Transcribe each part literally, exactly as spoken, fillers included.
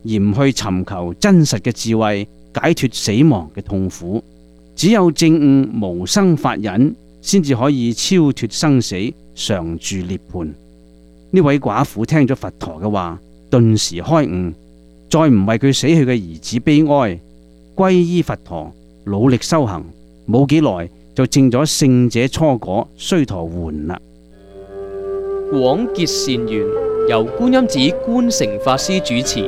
而唔去尋求真實嘅智慧，解脫死亡嘅痛苦。只有證悟無生法忍，先至可以超脫生死，常住涅槃。呢位寡婦聽咗佛陀嘅話，頓時開悟，再唔為佢死去嘅兒子悲哀，皈依佛陀，努力修行，冇幾耐就證咗聖者初果須陀洹啦。 廣結善緣，由觀音寺觀誠法師主持。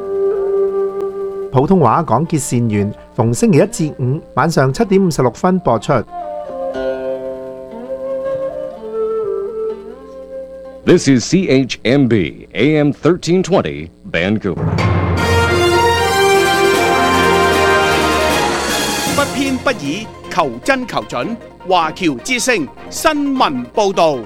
普通話廣結善緣，逢星期一至五晚上七點五十六分播出。 This is C H M B A M thirteen twenty Vancouver。 不偏不倚，求真求準，華僑之聲新聞報道。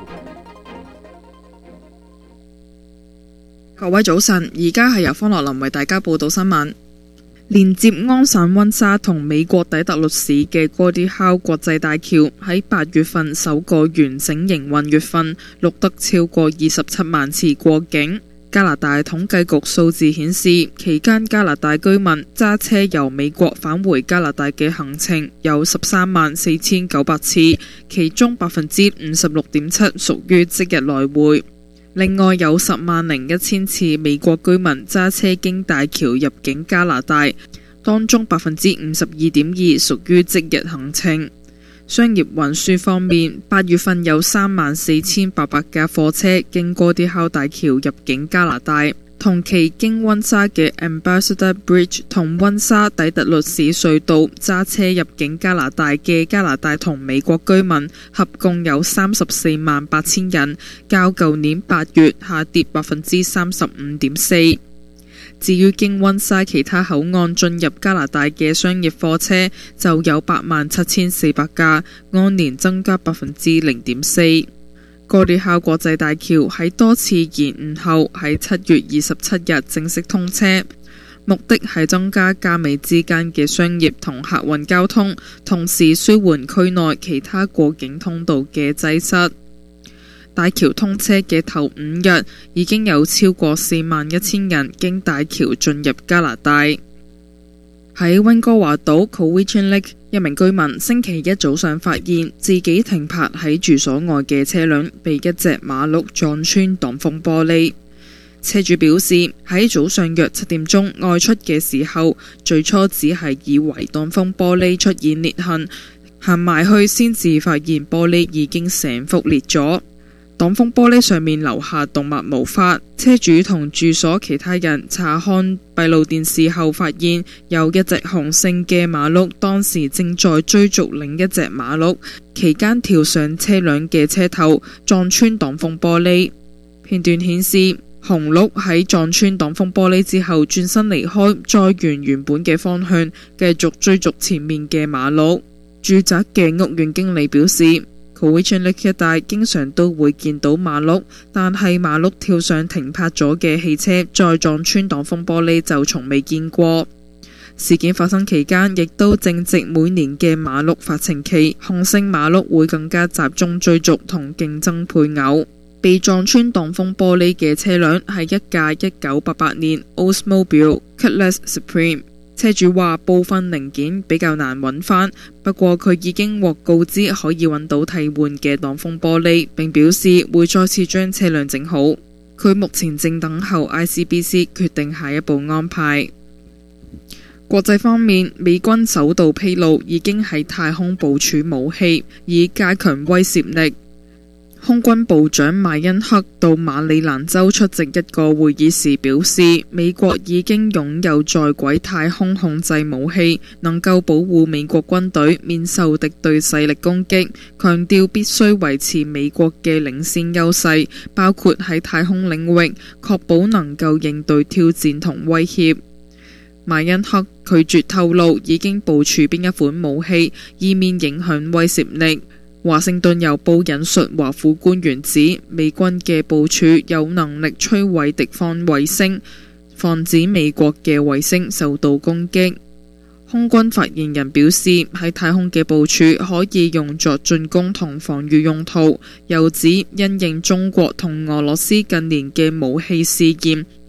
各位早晨，而家係由方樂林為大家報道新聞。連接安省溫莎同美國底特律市嘅 Gordie Howe 國際大橋喺八月份首個完整營運月份錄得超過二十七萬次過境。加拿大統計局數字顯示，期間加拿大居民揸車由美國返回加拿大嘅行程有十三萬四千九百次，其中百分之五十六點七屬於即日來回。另外有十萬零一千次美國居民揸車經大橋入境加拿大，當中百分之五十二點二屬於即日行程。商業運輸方面，八月份有三萬四千八百架貨車經過Gordie Howe大橋入境加拿大，同期經溫莎嘅 Ambassador Bridge 同溫莎底特律市隧道揸車入境加拿大嘅加拿大同美國居民合共有三十四萬八千人，較舊年八月下跌百分之三十五點四。至於經溫莎其他口岸進入加拿大嘅商業貨車就有八萬七千四百架，按年增加百分之零點四。Gordie Howe國際大橋喺多次延誤後喺七月二十七日正式通車，目的係增加加美之間嘅商業同客運交通，同時舒緩區內其他過境通道嘅擠塞。大橋通車嘅頭五日已經有超過四萬一千人經大橋進入加拿大。喺溫哥華島 Cowichan Lake， 一名居民星期一早上發現自己停泊喺住所外嘅車輛被一隻馬鹿撞穿擋風玻璃。車主表示喺早上約七點鐘外出嘅時候，最初只係以為擋風玻璃出現裂痕，行埋去先至發現玻璃已經成幅裂咗。擋風玻璃上面留下動物毛髮，車主同住所其他人查看閉路電視後發現有一隻雄性嘅馬鹿當時正在追逐另一隻馬鹿，期間跳上車輛嘅車頭撞穿擋風玻璃。片段顯示雄鹿喺撞穿擋風玻璃之後轉身離開，再沿原本嘅方向繼續追逐前面嘅馬鹿。住宅嘅屋苑經理表示，Cowichan Lake一帶經常都會見到馬鹿，但係馬鹿跳上停泊咗嘅汽車再撞穿擋風玻璃就從未見過。事件發生期間亦都正值每年嘅馬鹿發情期，雄性馬鹿會更加集中追逐同競爭配偶。被撞穿擋風玻璃嘅車輛係一架一九八八年 Oldsmobile Cutlass Supreme。車主話部分零件比較難揾返，不過佢已經獲告知可以揾到替換嘅擋風玻璃，並表示會再次將車輛整好。佢目前正等候 I C B C 決定下一步安排。國際方面，美軍首度披露已經喺太空部署武器，以加強威懾力。空軍部長邁恩克到馬里蘭州出席一個會議時表示，美國已經擁有在軌太空控制武器，能夠保護美國軍隊免受敵對勢力攻擊，強調必須維持美國嘅領先優勢，包括喺太空領域，確保能夠應對挑戰同威脅。邁恩克拒絕透露已經部署邊一款武器，以免影響威懾力。華盛頓郵報引述華府官員指，美軍嘅部署有能力摧毀敵方衛星，防止美國嘅衛星受到攻擊。空軍發言人表示，喺太空嘅部署可以用作進攻同防禦用途，又指因應中國同俄羅斯近年嘅武器試驗，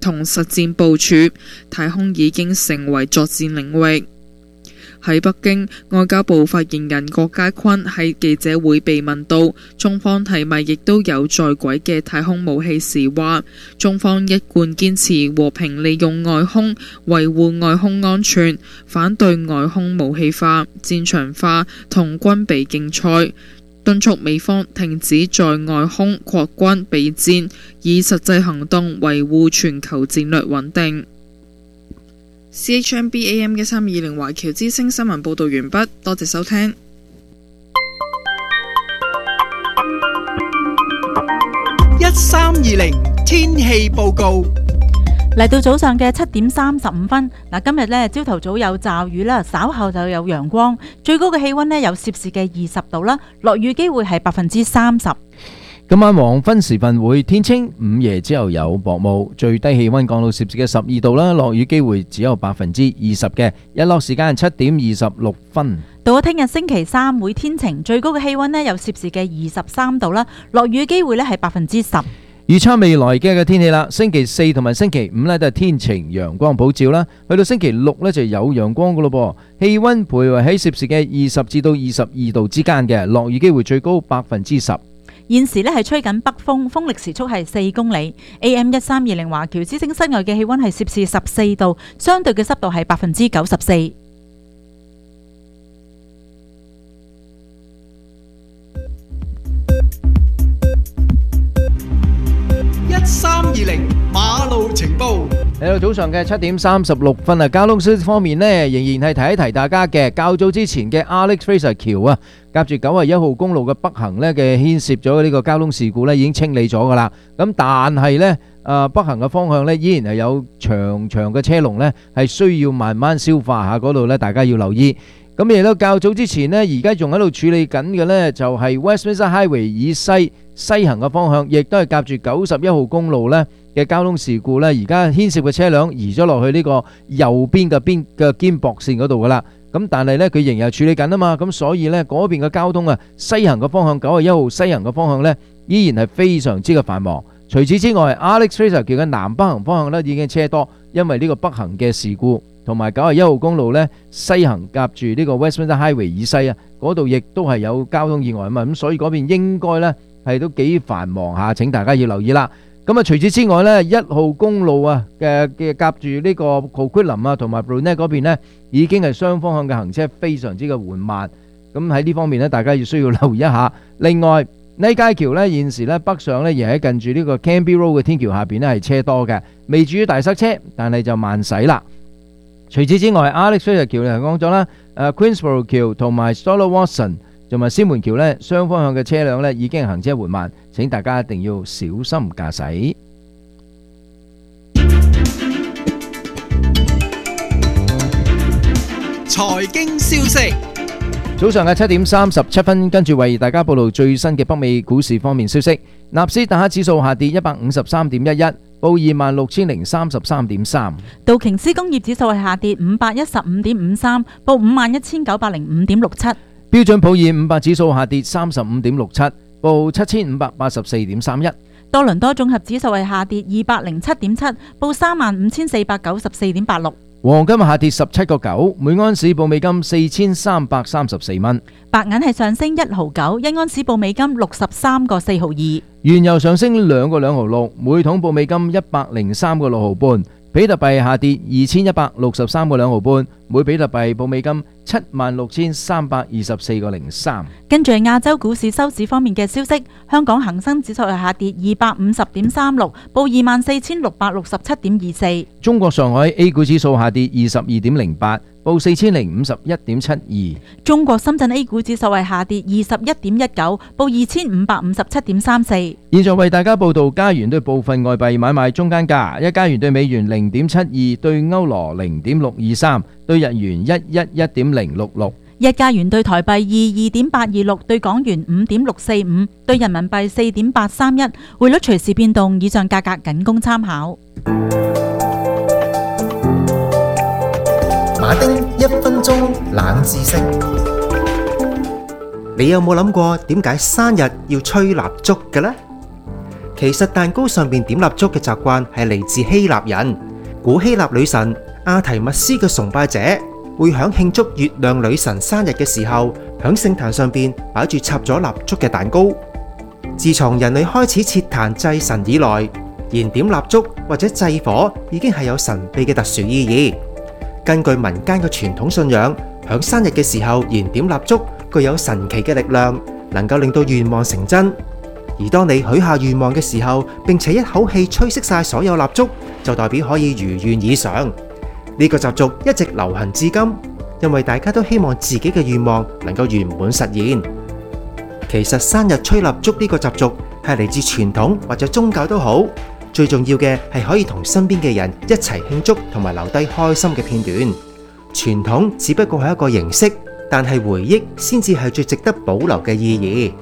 同實戰部署，太空已經成為作戰領域。喺北京，外交部發言人郭家坤喺記者會被問到中方係咪亦都有在軌嘅太空武器時，話中方一貫堅持和平利用外空，維護外空安全，反對外空武器化、戰場化同軍備競賽，敦促美方停止在外空擴軍備戰，以實際行動維護全球戰略穩定。C H M B A M 一三二零華僑之聲新聞報道完畢，多謝收聽。 一三二零天氣報告。 嚟到早上嘅七點三十五分，嗱，今日呢朝頭早有驟雨啦，稍後就有陽光，最高嘅氣溫呢有攝氏嘅二十度啦，落雨機會係百分之三十。 今晚黃昏時分會天清，午夜之後有薄霧，最低氣溫降到攝氏嘅十二度啦，落雨機會只有百分之二十嘅，日落時間七點二十六分。 到咗聽日星期三會天晴，最高嘅氣溫呢有攝氏嘅二十三度啦，落雨機會呢係百分之十。 預測未來嘅嘅天氣啦，星期四同埋星期五呢都係天晴，陽光普照啦。去到星期六呢就有陽光噶咯噃，氣溫徘徊喺攝氏嘅二十至到二十二度之間嘅，落雨機會最高百分之十。 現時呢係吹緊北風，風力時速係四公里。A M 一三二零華僑之聲室外嘅氣溫係攝氏十四度，相對嘅濕度係百分之九十四。一三二零馬路情報。 嚟到早上嘅七點三十六分啊，交通消息方面呢，仍然係提一提大家嘅。較早之前嘅 Alex Fraser 橋啊，夾住九十一號公路嘅北行呢嘅牽涉咗呢個交通事故呢，已經清理咗噶啦。咁但係呢，誒北行嘅方向呢，依然係有長長嘅車龍呢，係需要慢慢消化下，嗰度呢，大家要留意。咁亦都較早之前呢，而家仲喺度處理緊嘅呢，就係 Westminster Highway 以西西行嘅方向，亦都係夾住九十一號公路呢嘅交通事故呢，而家牽涉嘅車輛移咗落去呢個右邊嘅邊嘅肩駁線嗰度噶啦。咁但係呢，佢仍然係處理緊啊嘛，咁所以呢，嗰邊嘅交通啊，西行嘅方向九十一號西行嘅方向呢，依然係非常之嘅繁忙。除此之外 ，Alex Fraser 橋嘅南北行方向呢已經車多，因為呢個北行嘅事故，同埋九十一號公路呢西行夾住呢個 Westminster Highway 以西啊，嗰度亦都係有交通意外啊嘛，咁所以嗰邊應該呢係都幾繁忙下，請大家要留意啦。咁啊，除此之外呢，一號公路啊嘅嘅夾住呢個 Coquitlam 啊同埋 Brunet 嗰邊呢，已經係雙方向嘅行車非常之嘅緩慢。咁喺呢方面呢，大家要需要留意一下。另外，呢街橋呢現時呢北上呢，而喺近住呢個 Canby Road 嘅天橋下邊呢係車多嘅，未至於大塞車，但係就慢駛啦。除此之外 ，Alex Fraser 橋嚟講咗啦，誒 Queensborough 橋同埋 Stella Watson 同埋獅門橋呢，雙方向嘅車輛呢已經行車緩慢，請大家一定要小心駕駛。 財經消息， 早上嘅七點三十七分，跟住為大家報道最新嘅北美股市方面消息。納斯達克指數下跌一百五十三點一一，報二萬六千零三十三點三。 道瓊斯工業指數係下跌五百一十五點五三，報五萬一千九百零五點六七。 標準普爾五百指數下跌三十五點六七，報七千五百八十四點三一。 多倫多綜合指數係下跌二百零七點七，報三萬五千四百九十四點八六。 黃金下跌十七個九，每安士報美金四千三百三十四蚊。 白銀係上升一毫九，一安士報美金六十三個四毫二。 原油上升兩個兩毫六，每桶報美金一百零三個六毫半。比特幣下跌二千一百六十三個兩毫半，每比特幣報美金七萬六千三百二十四個零三。 跟住亞洲股市收市方面嘅消息，香港恒生指數係下跌二百五十點三六，報二萬四千六百六十七點二四。 中國上海 A 股指數下跌二十二點零八，報四千零五十一點七二。 中國深圳 A 股指數係下跌二十一點一九，報二千五百五十七點三四。 現在為大家報道加元對部分外幣買賣中間價：一加元對美元零點七二，對歐羅零點六二三，對日元一一一點零六六。 一加元對台幣二二點八二六，對港元五點六四五，對人民幣四點八三一。匯率隨時變動，以上價格僅供參考。 馬丁一分鐘冷知識，你有冇諗過點解生日要吹蠟燭嘅呢？ 其實蛋糕上邊點蠟燭嘅習慣係嚟自希臘人。古希臘女神阿提密斯嘅崇拜者會響慶祝月亮女神生日嘅時候，響聖壇上邊擺住插咗蠟燭嘅蛋糕。自從人類開始設壇祭神以來，燃點蠟燭或者祭火已經係有神秘嘅特殊意義。根據民間嘅傳統信仰，響生日嘅時候燃點蠟燭具有神奇嘅力量，能夠令到願望成真。而當你許下願望嘅時候，並且一口氣吹熄晒所有蠟燭，就代表可以如願以償。呢個習俗一直流行至今，因為大家都希望自己嘅願望能夠圓滿實現。其實生日吹蠟燭呢個習俗係嚟自傳統或者宗教都好，最重要嘅係可以同身邊嘅人一齊慶祝同埋留低開心嘅片段。傳統只不過係一個形式，但係回憶先至係最值得保留嘅意義。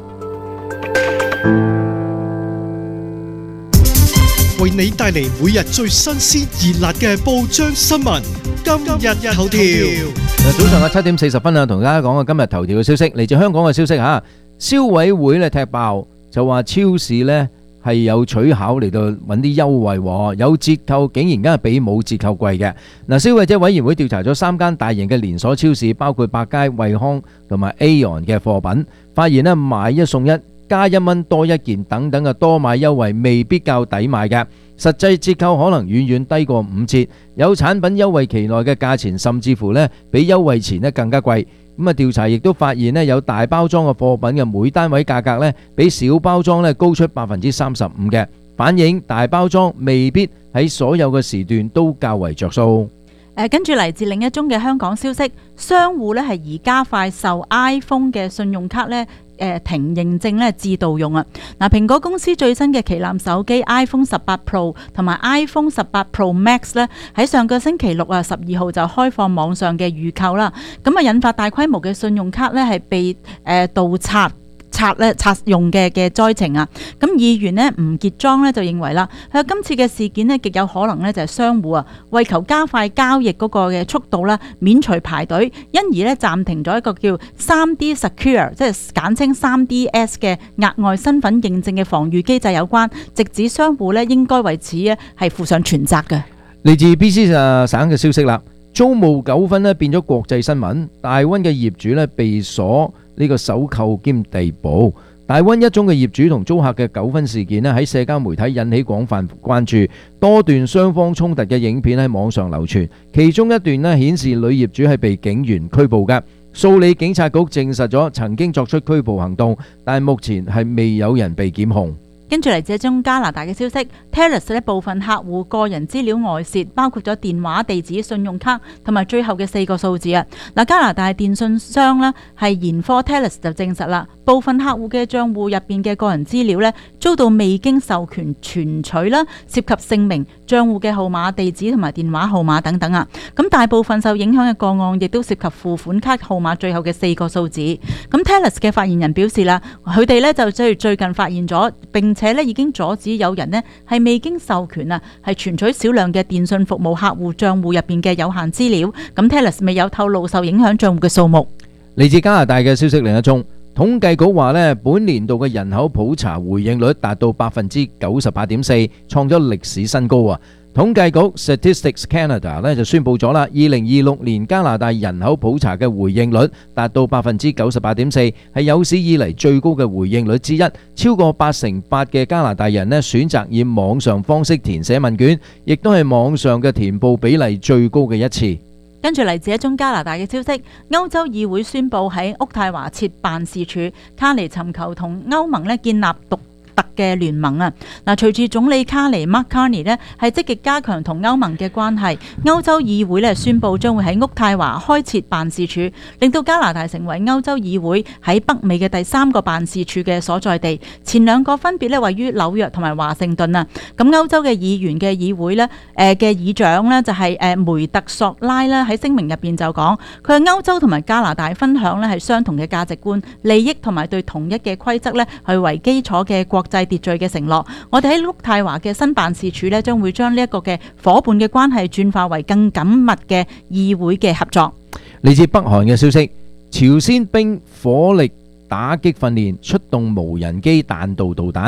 為你帶嚟每日最新鮮熱辣嘅報章新聞。今日頭條， 早上嘅七點四十分啊，同大家講下今日頭條嘅消息，嚟自香港嘅消息吓。消委會咧踢爆就話超市咧係有取巧嚟到揾啲優惠，有折扣竟然梗係比冇折扣貴嘅。嗱，消費者委員會調查咗三間大型嘅連鎖超市，包括百佳、惠康同埋 Aeon 嘅貨品，發現咧買一送一、加一蚊多一件等等嘅多買優惠未必夠抵買嘅，實際折扣可能遠遠低過五折，有產品優惠期內嘅價錢甚至乎咧比優惠前咧更加貴。咁啊，調查亦都發現咧有大包裝嘅貨品嘅每單位價格咧比小包裝咧高出百分之三十五嘅，反映大包裝未必喺所有嘅時段都較為着數。 誒，跟住嚟自另一宗嘅香港消息，商戶咧係而加快售 iPhone 嘅信用卡咧。誒停認證咧自動用啊！嗱，蘋果公司最新嘅旗艦手機 iPhone 十八 Pro 同埋 iPhone 十八 Pro Max 咧，喺上個星期六啊十二號就開放網上嘅預購啦。咁啊，引發大規模嘅信用卡咧係被誒盜刷。拆咧拆用嘅嘅災情啊！咁議員呢吳傑莊呢就認為啦，佢話今次嘅事件呢極有可能呢就係商戶啊為求加快交易嗰個嘅速度啦，免除排隊，因而呢暫停咗一個叫三 D Secure， 即係簡稱三 D S 嘅額外身份認證嘅防禦機制有關，直指商戶呢應該為此呢係負上全責嘅。 嚟自 B C 省嘅消息啦，租務糾紛呢變咗國際新聞，大溫嘅業主呢被鎖。呢個手扣兼逮捕，大溫一宗嘅業主同租客嘅糾紛事件咧喺社交媒體引起廣泛關注，多段雙方衝突嘅影片喺網上流傳，其中一段咧顯示女業主係被警員拘捕嘅，蘇里警察局證實咗曾經作出拘捕行動，但目前係未有人被檢控。 跟住嚟自一宗加拿大嘅消息 ，Telus 咧部分客戶個人資料外泄，包括咗電話、地址、信用卡同埋最後嘅四個數字啊！嗱，加拿大電信商咧係研科 Telus 就證實啦，部分客戶嘅帳戶入邊嘅個人資料咧遭到未經授權存取啦，涉及姓名、帳戶嘅號碼、地址同埋電話號碼等等啊！咁大部分受影響嘅個案亦都涉及付款卡號碼最後嘅四個數字。咁 Telus 嘅發言人表示啦，佢哋咧就即係最近發現咗並且咧已經阻止有人咧係未經授權啊，係存取少量嘅電信服務客戶帳戶入邊嘅有限資料。咁 Telus 未有透露受影響帳戶嘅數目。 嚟自加拿大嘅消息另一宗，統計局話咧，本年度嘅人口普查回應率達到百分之九十八點四，創咗歷史新高啊！統計局 Statistics Canada 咧就宣布咗啦，二零二六年加拿大人口普查嘅回應率達到百分之九十八點四，係有史以嚟最高嘅回應率之一。超過八成八嘅加拿大人咧選擇以網上方式填寫問卷，亦都係網上嘅填報比例最高嘅一次。 跟住嚟自一宗加拿大嘅消息，歐洲議會宣布喺渥太華設辦事處，卡尼尋求同歐盟咧建立獨特嘅聯盟啊！嗱，隨住總理卡尼 Mark Carney 咧係積極加強同歐盟嘅關係，歐洲議會咧宣布將會喺渥太華開設辦事處，令到加拿大成為歐洲議會喺北美嘅第三個辦事處嘅所在地。前兩個分別咧位於紐約同埋華盛頓啊！咁歐洲嘅議員嘅議會咧，誒嘅議長咧就係誒梅特索拉啦，喺聲明入邊就講，佢係歐洲同埋加拿大分享咧係相同嘅價值觀、利益同埋對統一嘅規則咧係為基礎嘅國際秩序嘅承諾。我哋喺渥太華嘅新辦事處咧，將會將呢一個嘅伙伴嘅關係轉化為更緊密嘅議會嘅合作。 嚟自北韓嘅消息，朝鮮兵火力打擊訓練出動無人機彈道導彈，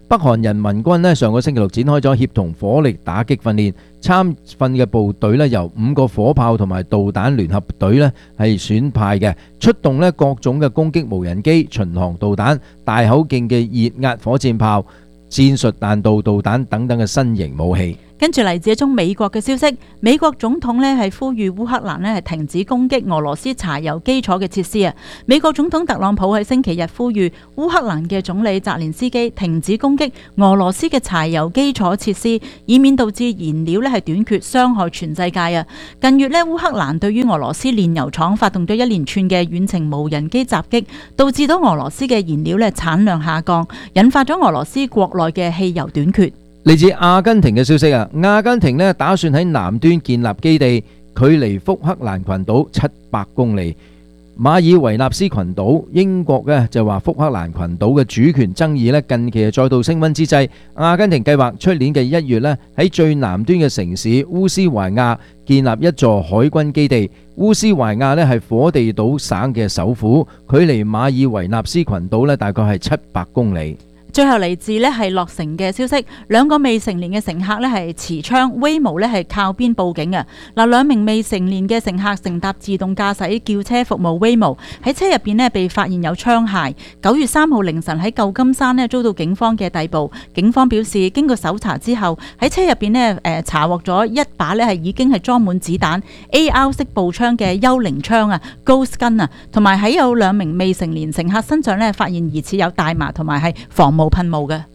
北韓人民軍呢，上個星期六展開咗協同火力打擊訓練，參訓嘅部隊呢，由五個火炮同埋導彈聯合隊呢係選派嘅，出動呢各種嘅攻擊無人機、巡航導彈、大口徑嘅熱壓火箭炮、戰術彈道導彈等等嘅新型武器。 跟住嚟自一宗美國嘅消息，美國總統呢係呼籲烏克蘭呢係停止攻擊俄羅斯柴油基礎嘅設施啊！美國總統特朗普喺星期日呼籲烏克蘭嘅總理澤連斯基停止攻擊俄羅斯嘅柴油基礎設施，以免導致燃料呢係短缺，傷害全世界啊！近月呢，烏克蘭對於俄羅斯煉油廠發動咗一連串嘅遠程無人機襲擊，導致到俄羅斯嘅燃料呢產量下降，引發咗俄羅斯國內嘅汽油短缺。 嚟自阿根廷嘅消息啊，阿根廷呢打算喺南端建立基地，距離福克蘭群島七百公里。馬爾維納斯群島，英國呢就話福克蘭群島嘅主權爭議呢近期再度升溫之際，阿根廷計劃出年嘅一月呢喺最南端嘅城市烏斯懷亞建立一座海軍基地。烏斯懷亞呢係火地島省嘅首府，距離馬爾維納斯群島呢大概係七百公里。 最後嚟自呢係落成嘅消息，兩個未成年嘅乘客呢係持槍威武呢係靠邊報警嘅。嗱，兩名未成年嘅乘客乘搭自動駕駛叫車服務威武，喺車入邊呢被發現有槍械。九月三號凌晨喺舊金山呢遭到警方嘅逮捕。警方表示，經過搜查之後，喺車入邊呢誒查獲咗一把呢係已經係裝滿子彈 A R 式步槍嘅幽靈槍啊 Ghost Gun 啊，同埋喺有兩名未成年乘客身上呢發現疑似有大麻同埋係防冇噴霧嘅。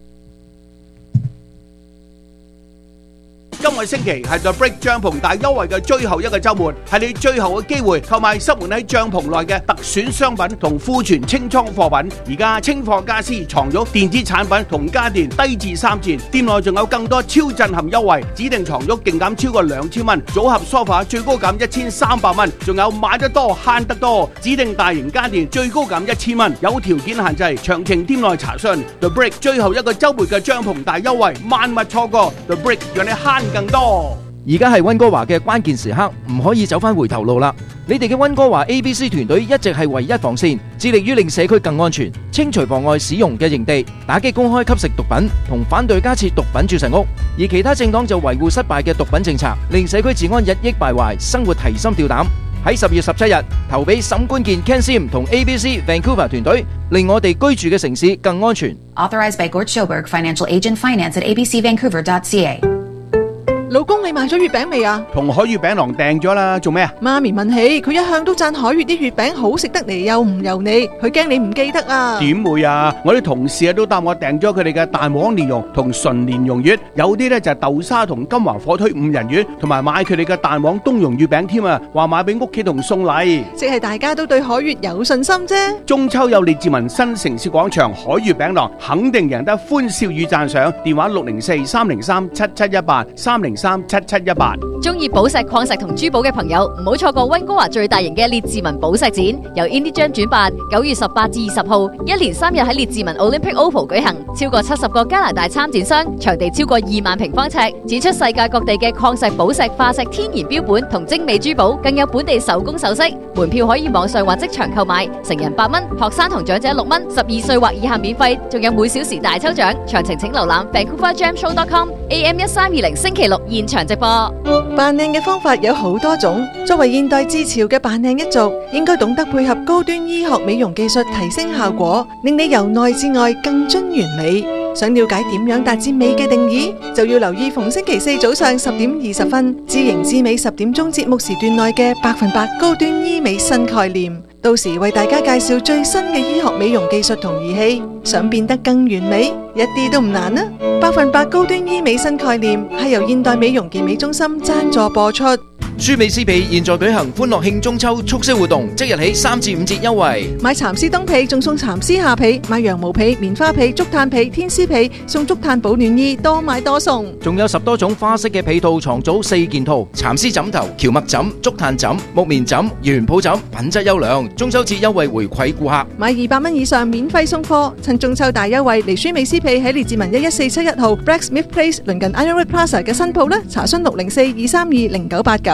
今個星期係 The Brick 帳篷大優惠嘅最後一個週末，係你最後嘅機會購買塞滿喺帳篷內嘅特選商品同庫存清倉貨品。而家清貨家私、床褥、電子產品同家電低至三折，店內仲有更多超震撼優惠，指定床褥勁減超過兩千蚊，組合梳化最高減一千三百蚊，仲有買得多慳得多，指定大型家電最高減一千蚊，有條件限制，詳情店內查詢。The Brick 最後一個週末嘅帳篷大優惠，萬勿錯過。The Brick 讓你慳更多。 而家係溫哥華嘅關鍵時刻，唔可以走翻回頭路啦！你哋嘅溫哥華 A B C 團隊一直係唯一防線，致力於令社區更安全，清除妨礙使用嘅營地，打擊公開吸食毒品，同反對加設毒品注射屋。而其他政黨就維護失敗嘅毒品政策，令社區治安日益敗壞，生活提心吊膽。喺十月十七日投俾沈官健 Ken Sim 同 A B C Vancouver 團隊，令我哋居住嘅城市更安全。 Authorized by Gord Schoberg, Financial Agent Finance at a b c vancouver dot c a。 老公，你買咗月餅未啊？ 同海月餅郎訂咗啦，做咩啊？ 媽咪問起，佢一向都讚海月啲月餅好食得嚟，又唔油膩，佢驚你唔記得啊？ 點會啊？我啲同事啊都答我訂咗佢哋嘅蛋黃蓮蓉同純蓮蓉月，有啲呢就係豆沙同金華火腿五仁月，同埋買佢哋嘅蛋黃冬蓉月餅添啊！話買俾屋企同送禮， 即係大家都對海月有信心啫。 中秋有列治文新城市廣場海月餅郎，肯定贏得歡笑與讚賞。電話六零四三零三七七一八三零三七七一八。 中意寶石、礦石同珠寶嘅朋友，唔好錯過溫哥華最大型嘅列治文寶石展，由 Indie Jam 轉辦，九月十八至二十號，一連三日喺列治文 Olympic Oval 舉行，超過七十個加拿大參展商，場地超過二萬平方尺，展出世界各地嘅礦石、寶石、化石、天然標本同精美珠寶，更有本地手工首飾。門票可以網上或即場購買，成人八蚊，學生同長者六蚊，十二歲或以下免費，仲有每小時大抽獎。詳情請瀏覽 vancouver jam show dot com。A M 一三二零星期六現場直播。 扮靚嘅方法有好多種，作為現代自潮嘅扮靚一族，應該懂得配合高端醫學美容技術提升效果，令你由內至外更臻完美。想了解點樣達至美嘅定義，就要留意逢星期四早上十點二十分，知型知美十點鐘節目時段內嘅百分百高端醫美新概念。到時為大家介紹最新嘅醫學美容技術同儀器，想變得更完美，一啲都唔難啊！百分百高端醫美新概念係由現代美容健美中心贊助播出。 舒美斯被現在舉行歡樂慶中秋促銷活動，即日起三至五折優惠。 買蠶絲冬被仲送蠶絲下被，買羊毛被、棉花被、竹炭被、天絲被送竹炭保暖衣，多買多送。 仲有十多種花式嘅被套、床組四件套，蠶絲枕頭、蕎麥枕、竹炭枕、木棉枕、原抱枕，品質優良。中秋節優惠回饋顧客， 買二百蚊以上免費送貨。趁中秋大優惠，嚟舒美斯被喺列治文一一四七一號 Blacksmith Place 鄰近 Ironwood Plaza 嘅新鋪啦。查詢六零四二三二零九八九。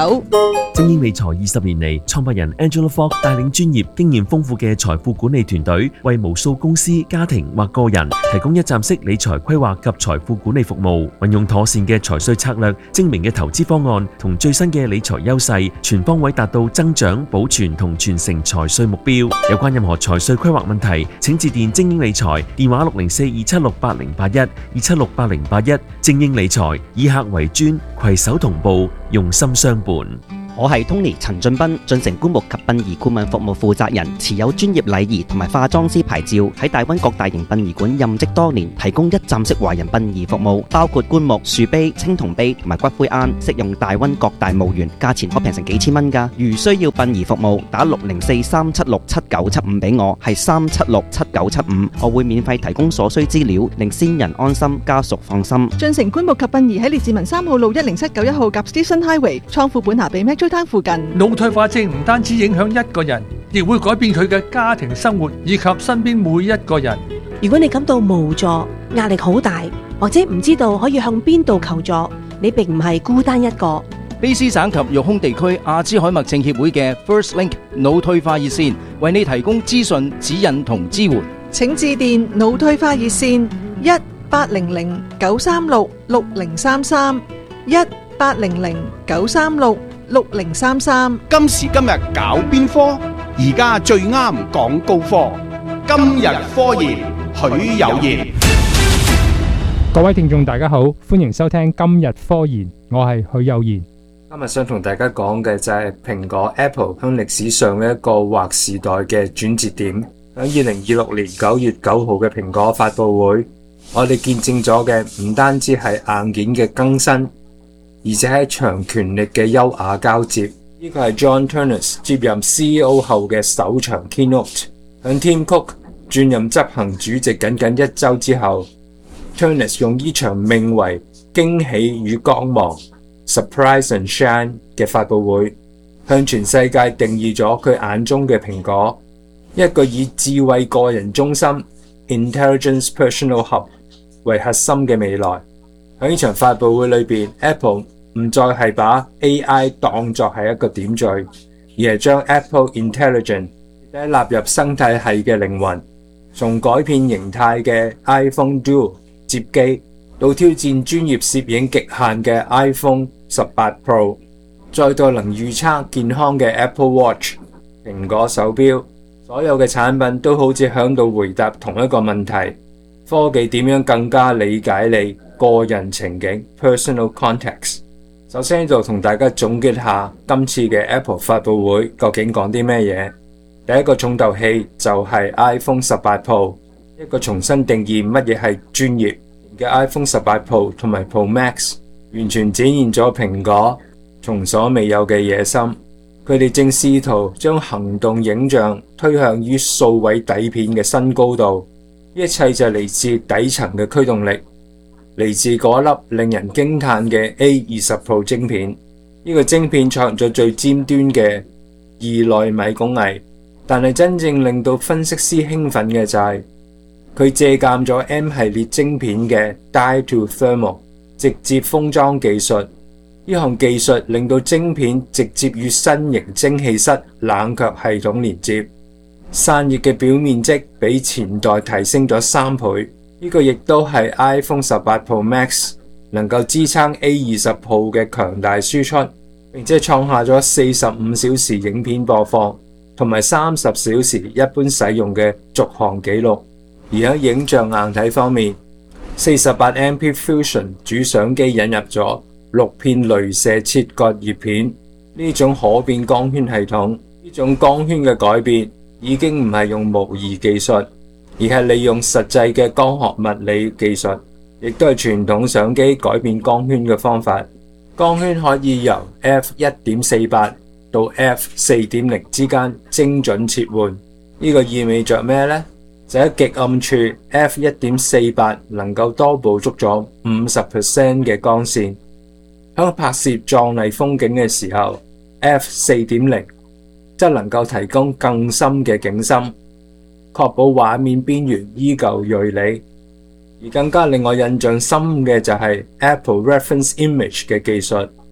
手。 精英理財二十年嚟，創辦人 Angela Fogg 帶領專業、經驗豐富嘅財富管理團隊，為無數公司、家庭或個人提供一站式理財規劃及財富管理服務。運用妥善嘅財稅策略、精明嘅投資方案同最新嘅理財優勢，全方位達到增長、保存同傳承財稅目標。有關任何財稅規劃問題，請致電精英理財，電話六零四二七六八零八一二七六八零八一。精英理財以客為尊，攜手同步，用心相伴。 我係 Tony 陳俊斌，進城棺木及殯儀顧問服務負責人，持有專業禮儀同埋化妝師牌照，喺大灣各大型殯儀館任職多年，提供一站式華人殯儀服務，包括棺木、樹碑、青銅碑同埋骨灰龕，適用大灣各大墓園，價錢可平成幾千蚊㗎。如需要殯儀服務，打六零四三七六七九七五俾我，係三七六七九七五，我會免費提供所需資料，令先人安心，家屬放心。 進城棺木及殯儀喺列治文三號路一零七九一號及 Station Highway 倉庫本拿比 Metro Town 附近。 腦退化症唔單止影響一個人，亦會改變佢嘅家庭生活以及身邊每一個人。 如果你感到無助、壓力好大，或者唔知道可以向邊度求助，你並唔係孤單一個。 卑詩省及育空地區阿茲海默症協會嘅 First Link 腦退化熱線為你提供資訊、指引同支援。 請致電腦退化熱線一八零零九三六六零三三一八零零九三六六零三三。 今時今日搞邊科？而家最啱講高科。今日科研，許有賢。 各位聽眾大家好，歡迎收聽今日科研，我係許有賢。 今日想同大家講嘅就係蘋果 Apple 喺歷史上嘅一個劃時代嘅轉折點。喺二零二六年九月九號嘅蘋果發布會，我哋見證咗嘅唔單止係硬件嘅更新，而且係強權力嘅優雅交接。呢個係 John Ternus 接任 C E O 後嘅首場 keynote。響 Tim Cook 轉任執行主席僅僅一周之後， Ternus 用呢場名為驚喜與光芒 Surprise and Shine 嘅發布會，向全世界定義咗佢眼中嘅蘋果，一個以智慧個人中心 Intelligence Personal Hub 為核心嘅未來。喺呢場發布會裏邊 Apple 唔再係把 A I 當作係一個點綴，而係將 Apple Intelligence 納入生態系嘅靈魂，從改變形態嘅 iPhone Duo 摺機到挑戰專業攝影極限嘅 iPhone 十八 Pro， 再到能預測健康嘅 Apple Watch 蘋果手錶，所有嘅產品都好似響度回答同一個問題：科技點樣更加理解你個人情景 Personal Context。首先喺度同大家總結下今次嘅 Apple 發布會究竟講啲咩嘢。第一個重頭戲就係 iPhone 十八 Pro， 一個重新定義乜嘢係專業嘅 iPhone 十八 Pro 同埋 Pro Max， 完全展現咗蘋果從所未有嘅野心。佢哋正試圖將行動影像推向於數位底片嘅新高度，一切就嚟自底層嘅驅動力，嚟自嗰粒令人驚嘆嘅 A 二十 Pro 晶片。呢個晶片採用咗最尖端嘅二納米工藝，但係真正令到分析師興奮嘅就係佢借鑑咗 M 系列晶片嘅 Die to Thermal 直接封裝技術。呢項技術令到晶片直接與新型蒸汽室冷卻系統連接，散熱嘅表面積比前代提升咗三倍。呢、這個亦都係 iPhone 十八 Pro Max 能夠支撐 A 二十 Pro 嘅強大輸出，並且創下咗四十五小時影片播放同埋三十小時一般使用嘅續航紀錄。而喺影像硬體方面，四十八 M P Fusion 主相機引入咗六片鐳射切割葉片，呢種可變光圈系統，呢種光圈嘅改變已經唔係用模擬技術，而係利用實際嘅光學物理技術，亦都係傳統相機改變光圈嘅方法。光圈可以由 F 一點四八 到 F 四點零 之間精準切換。呢個意味着咩呢？就喺極暗處 F 一點四八 能夠多捕捉咗 百分之五十 嘅光線。喺拍攝壯麗風景嘅時候 F 四點零 則能夠提供更深嘅景深，確保畫面邊緣依舊銳利。而更加令我印象深嘅就係 Apple Reference Image 嘅技術。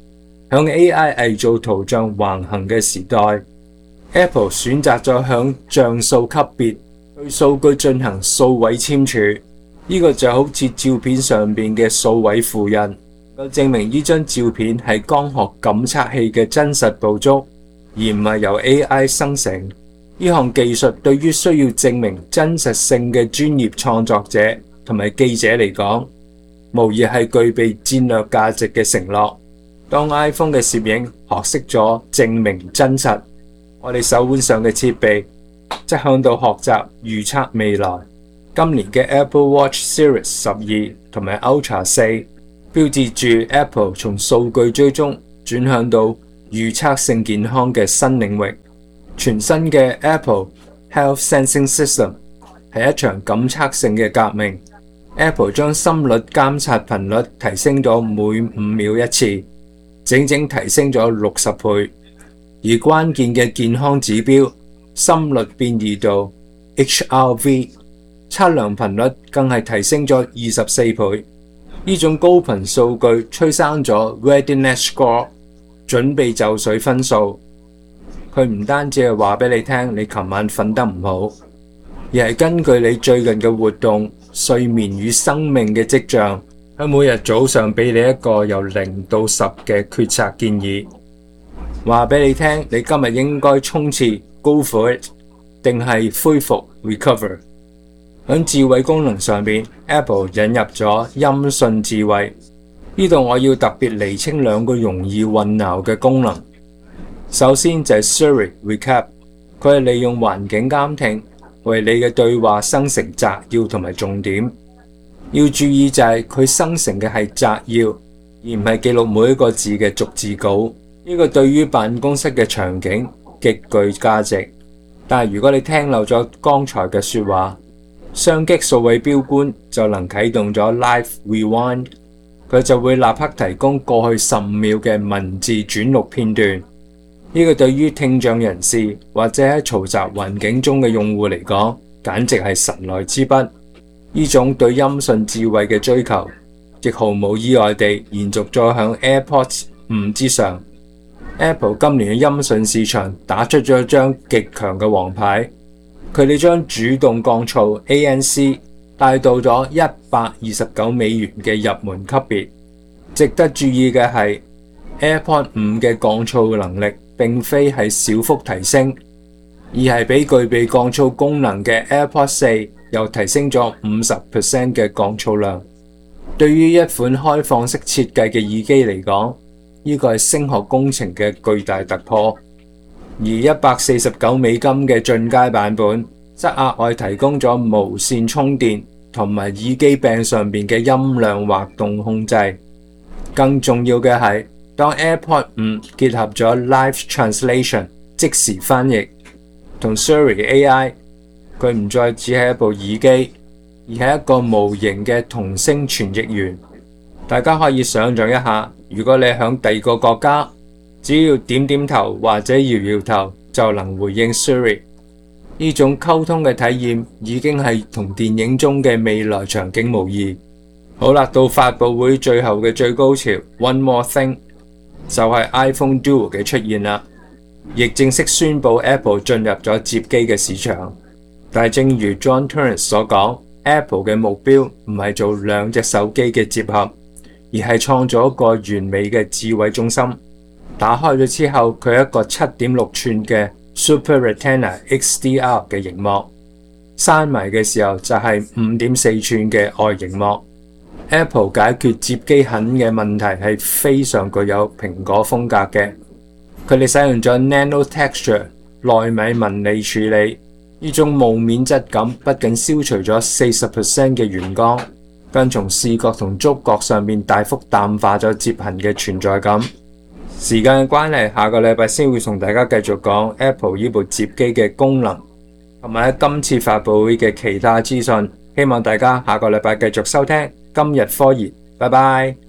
響 A I 偽造圖像橫行嘅時代， Apple 選擇咗響像素級別對數據進行數位簽署，呢、這個就好似照片上邊嘅數位複印，就證明呢張照片係光學感測器嘅真實捕捉，而唔係由 A I 生成。呢項技術對於需要證明真實性嘅專業創作者同埋記者嚟講，無疑係具備戰略價值嘅承諾。當 iPhone 嘅攝影學識咗證明真實，我哋手腕上嘅設備即向到學習預測未來。今年嘅 Apple Watch Series 十二同埋 Ultra 四標誌住 Apple 從數據追蹤轉向到預測性健康嘅新領域。全新嘅 Apple Health Sensing System 係一場感測性嘅革命。Apple 將心率監察頻率提升咗每五秒一次，整整提升咗六十倍。而關鍵嘅健康指標心率變異度 H R V 測量頻率更係提升咗二十四倍。呢種高頻數據催生咗 Readiness Score 準備就緒分數。佢唔單止係話俾你聽你琴晚瞓得唔好，而係根據你最近嘅活動、睡眠與生命嘅跡象，喺每日早上俾你一個由零到十嘅決策建議，話俾你聽你今日應該衝刺 Go for it 定係恢復 Recover。喺智慧功能上邊 Apple 引入咗音訊智慧，呢度我要特別釐清兩個容易混淆嘅功能。首先就係 Siri Recap， 佢係利用環境監聽為你嘅對話生成摘要同埋重點。要注意就係佢生成嘅係摘要，而唔係記錄每一個字嘅逐字稿。呢個對於辦公室嘅場景極具價值。但係如果你聽漏咗剛才嘅說話，雙擊數位標冠就能啟動咗 Live Rewind， 佢就會立刻提供過去十五秒嘅文字轉錄片段。呢個對於聽障人士或者喺嘈雜環境中嘅用戶嚟講，簡直係神來之筆。呢種對音訊智慧嘅追求，亦毫無意外地延續咗響 AirPods 五之上。Apple 今年嘅音訊市場打出咗一張極強嘅王牌，佢哋將主動降噪 A N C 帶到咗一百二十九美元嘅入門級別。值得注意嘅係 AirPod 五嘅降噪能力並非係小幅提升，而係比具備降噪功能嘅 AirPod 四又提升咗 百分之五十 嘅降噪量。對於一款開放式設計嘅耳機嚟講，呢個係聲學工程嘅巨大突破。而一百四十九美金嘅進階版本則額外提供咗無線充電同埋耳機柄上面嘅音量滑動控制。更重要嘅係，當 AirPod 五結合咗 Live Translation 即時翻譯同 Siri A I， 佢唔再只係一部耳機，而係一個無形嘅同聲傳譯員。大家可以想象一下，如果你響第二個國家，只要點點頭或者搖搖頭就能回應 Siri， 呢種溝通嘅體驗已經係同電影中嘅未來場景無異。好啦，到發佈會最後嘅最高潮 One More Thing 就係 iPhone Duo 嘅出現啦，亦正式宣布 Apple 進入咗摺機嘅市場。但正如 John Turner 所講， Apple 嘅目標唔係做兩隻手機嘅結合，而係創造一個完美嘅智慧中心。打開咗之後，佢係一個 七點六寸嘅 Super Retina X D R 嘅熒幕，閂埋嘅時候就係 五點四寸嘅外熒幕。Apple 解決摺機痕嘅問題係非常具有蘋果風格嘅，佢哋使用咗 Nano Texture 奈米紋理處理，呢種霧面質感不僅消除咗 百分之四十 嘅眩光，更從視覺同觸覺上面大幅淡化咗摺痕嘅存在感。時間嘅關係，下個禮拜先會同大家繼續講 Apple 呢部摺機嘅功能，同埋喺今次發佈會嘅其他資訊。希望大家下個禮拜繼續收聽今日科研，拜拜。